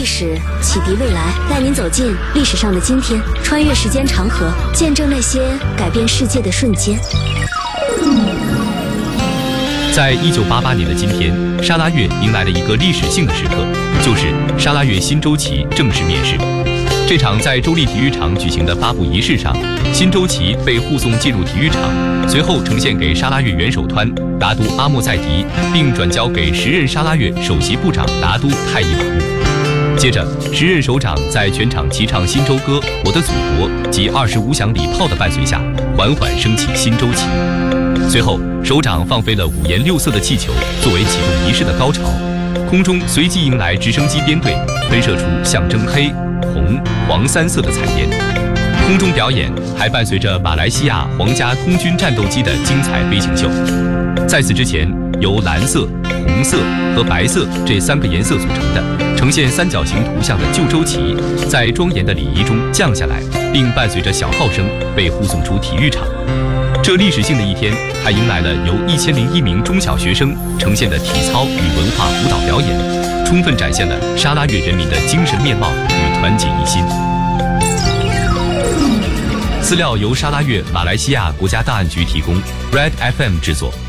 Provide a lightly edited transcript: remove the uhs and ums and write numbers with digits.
历史，启迪未来，带您走进历史上的今天，穿越时间长河，见证那些改变世界的瞬间。 在1988年的今天，沙拉越迎来了一个历史性的时刻，就是沙拉越新周琦正式面世。这场在州立体育场举行的发布仪式上，新周琦被护送进入体育场，随后呈现给沙拉越元首团达都阿莫塞迪，并转交给时任沙拉越首席部长达都泰伊瓦木。接着，时任首长在全场齐唱新州歌《我的祖国》及25响礼炮的伴随下，缓缓升起新周旗。随后，首长放飞了5颜6色的气球，作为启动仪式的高潮。空中随即迎来直升机编队，喷射出象征黑、红、黄3色的彩烟。空中表演还伴随着马来西亚皇家空军战斗机的精彩飞行秀。在此之前，由蓝色、红色和白色这3个颜色组成的呈现三角形图像的旧周旗，在庄严的礼仪中降下来，并伴随着小号声被护送出体育场。这历史性的一天，还迎来了由1001名中小学生呈现的体操与文化舞蹈表演，充分展现了沙拉越人民的精神面貌与团结一心。资料由沙拉越马来西亚国家档案局提供 ，Red FM 制作。